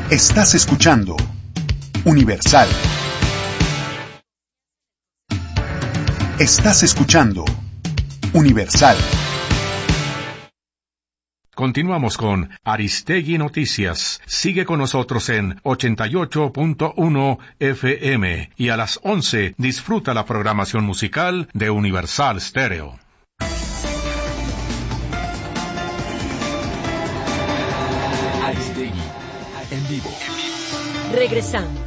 Estás escuchando Universal. Estás escuchando Universal. Continuamos con Aristegui Noticias. Sigue con nosotros en 88.1 FM y a las 11 disfruta la programación musical de Universal Stereo. Aristegui en vivo. Regresamos.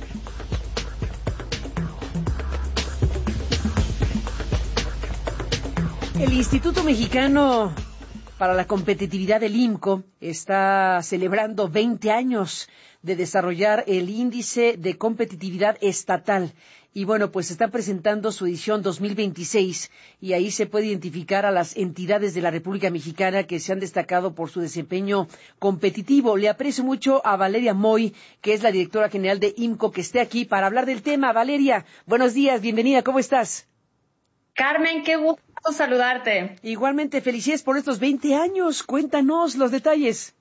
El Instituto Mexicano para la Competitividad del IMCO está celebrando 20 años de desarrollar el Índice de Competitividad Estatal. Y bueno, pues están presentando su edición 2026 y ahí se puede identificar a las entidades de la República Mexicana que se han destacado por su desempeño competitivo. Le aprecio mucho a Valeria Moy, que es la directora general de IMCO, que esté aquí para hablar del tema. Valeria, buenos días, bienvenida, ¿cómo estás? Carmen, qué gusto saludarte. Igualmente, felicidades por estos 20 años. Cuéntanos los detalles.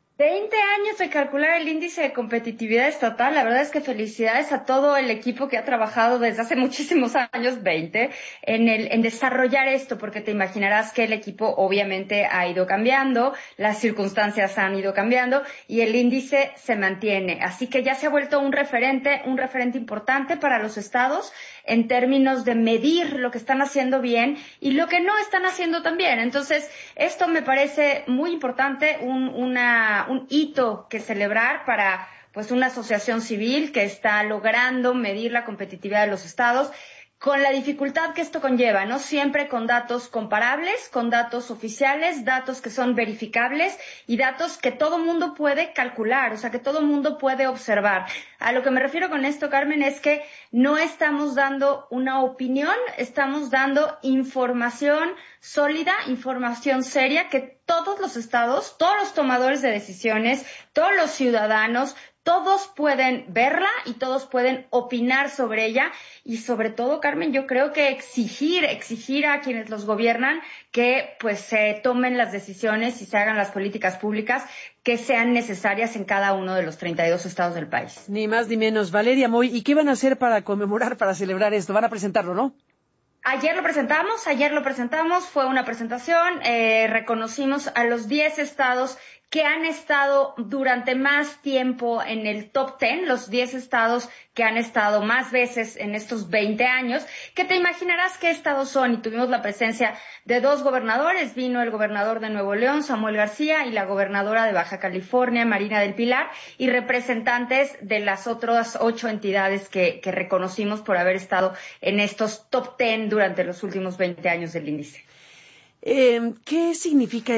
20 años de calcular el índice de competitividad estatal. La verdad es que felicidades a todo el equipo que ha trabajado desde hace muchísimos años, 20, en desarrollar esto, porque te imaginarás que el equipo obviamente ha ido cambiando, las circunstancias han ido cambiando y el índice se mantiene. Así que ya se ha vuelto un referente importante para los estados en términos de medir lo que están haciendo bien y lo que no están haciendo tan bien. Entonces, esto me parece muy importante, un hito que celebrar para pues una asociación civil que está logrando medir la competitividad de los estados, con la dificultad que esto conlleva, no siempre con datos comparables, con datos oficiales, datos que son verificables y datos que todo mundo puede calcular, o sea, que todo mundo puede observar. A lo que me refiero con esto, Carmen, es que no estamos dando una opinión, estamos dando información sólida, información seria, que todos los estados, todos los tomadores de decisiones, todos los ciudadanos, todos pueden verla y todos pueden opinar sobre ella y sobre todo, Carmen, yo creo que exigir a quienes los gobiernan que pues se tomen las decisiones y se hagan las políticas públicas que sean necesarias en cada uno de los 32 estados del país. Ni más ni menos. Valeria Moy, ¿y qué van a hacer para conmemorar, para celebrar esto? Van a presentarlo, ¿no? Ayer lo presentamos, fue una presentación, reconocimos a los 10 estados que han estado durante más tiempo en el top 10, los 10 estados que han estado más veces en estos 20 años, que te imaginarás qué estados son, y tuvimos la presencia de 2 gobernadores, vino el gobernador de Nuevo León, Samuel García, y la gobernadora de Baja California, Marina del Pilar, y representantes de las otras 8 entidades que reconocimos por haber estado en estos top 10 durante los últimos 20 años del índice. ¿Qué significa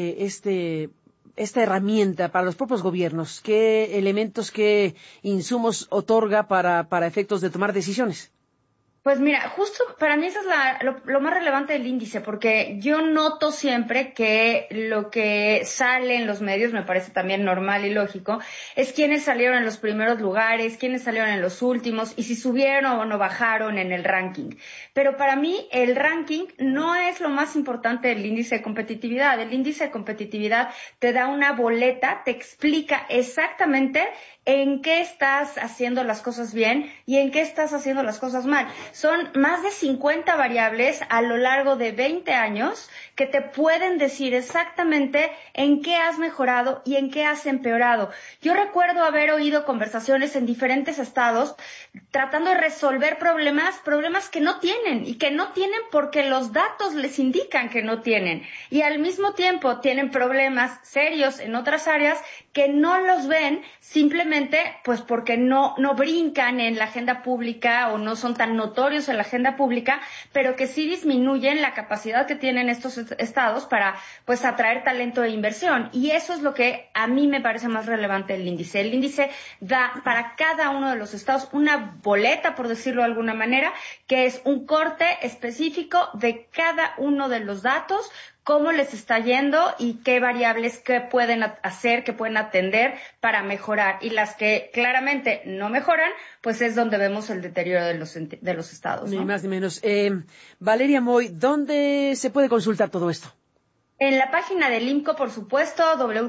esta herramienta para los propios gobiernos? ¿Qué elementos, qué insumos otorga para efectos de tomar decisiones? Pues mira, justo para mí eso es lo más relevante del índice, porque yo noto siempre que lo que sale en los medios, me parece también normal y lógico, es quiénes salieron en los primeros lugares, quiénes salieron en los últimos y si subieron o no bajaron en el ranking. Pero para mí el ranking no es lo más importante del índice de competitividad. El índice de competitividad te da una boleta, te explica exactamente en qué estás haciendo las cosas bien y en qué estás haciendo las cosas mal. Son más de 50 variables a lo largo de 20 años que te pueden decir exactamente en qué has mejorado y en qué has empeorado. Yo recuerdo haber oído conversaciones en diferentes estados tratando de resolver problemas que no tienen y que no tienen porque los datos les indican que no tienen. Y al mismo tiempo tienen problemas serios en otras áreas que no los ven simplemente pues porque no brincan en la agenda pública o no son tan notorios en la agenda pública, pero que sí disminuyen la capacidad que tienen estos estados para pues atraer talento e inversión. Y eso es lo que a mí me parece más relevante del índice. El índice da para cada uno de los estados una boleta, por decirlo de alguna manera, que es un corte específico de cada uno de los datos, cómo les está yendo y qué variables que pueden hacer, que pueden atender para mejorar. Y las que claramente no mejoran, pues es donde vemos el deterioro de los estados, ¿no? Ni más ni menos. Valeria Moy, ¿dónde se puede consultar todo esto? En la página del IMCO, por supuesto,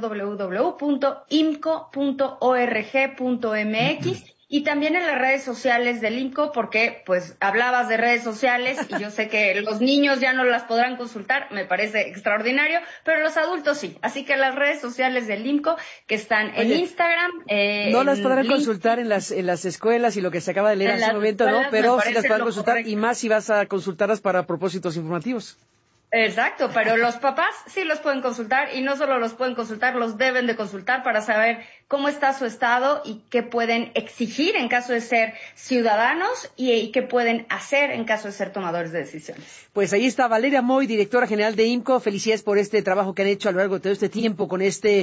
www.imco.org.mx. Y también en las redes sociales del IMCO, porque pues hablabas de redes sociales y yo sé que los niños ya no las podrán consultar, me parece extraordinario, pero los adultos sí. Así que las redes sociales del IMCO que están en Instagram. No las podrán consultar en las escuelas y lo que se acaba de leer en ese momento, ¿no? Pero sí las podrán consultar correcto. Y más si vas a consultarlas para propósitos informativos. Exacto, pero los papás sí los pueden consultar y no solo los pueden consultar, los deben de consultar para saber cómo está su estado y qué pueden exigir en caso de ser ciudadanos y qué pueden hacer en caso de ser tomadores de decisiones. Pues ahí está Valeria Moy, directora general de IMCO. Felicidades por este trabajo que han hecho a lo largo de todo este tiempo con esta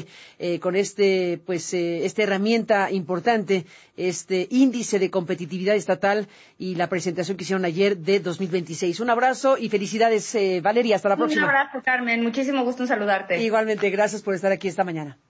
herramienta importante, este índice de competitividad estatal y la presentación que hicieron ayer de 2026. Un abrazo y felicidades, Valeria. Hasta la próxima. Un abrazo, Carmen. Muchísimo gusto en saludarte. Igualmente, gracias por estar aquí esta mañana.